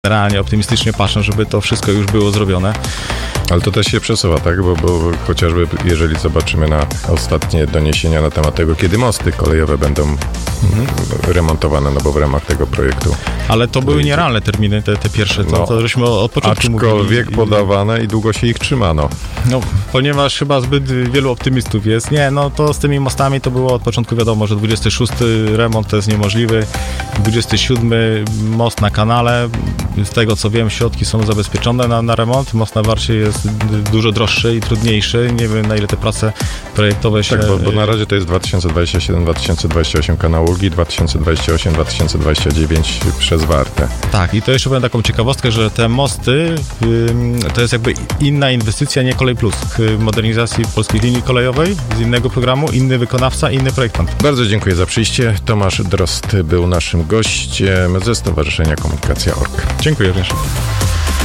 Realnie optymistycznie patrzę, żeby to wszystko już było zrobione. Ale to też się przesuwa, tak? Bo chociażby jeżeli zobaczymy na ostatnie doniesienia na temat tego, kiedy mosty kolejowe będą remontowane, no bo w ramach tego projektu. Ale to były nierealne terminy, te pierwsze, to żeśmy od początku aczkolwiek mówili. podawane i długo się ich trzymano. No, ponieważ chyba zbyt wielu optymistów jest. Nie, no to z tymi mostami to było od początku wiadomo, że 26 remont to jest niemożliwy. 27 most na kanale. Z tego co wiem, środki są zabezpieczone na remont. Most na Warcie jest dużo droższy i trudniejszy. Nie wiem, na ile te prace projektowe się... Tak, bo na razie to jest 2027-2028 kanał Ulgi, 2028-2029 przez Wartę. Tak, i to jeszcze powiem taką ciekawostkę, że te mosty to jest jakby inna inwestycja, nie Kolej Plus. Modernizacji polskiej linii kolejowej z innego programu, inny wykonawca, inny projektant. Bardzo dziękuję za przyjście. Tomasz Drozd był naszym gościem ze Stowarzyszenia Komunikacja.org. Dziękuję również.